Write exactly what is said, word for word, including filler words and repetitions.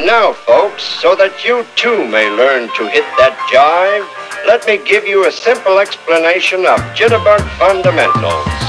Now, folks, so that you too may learn to hit that jive, let me give you a simple explanation of jitterbug fundamentals.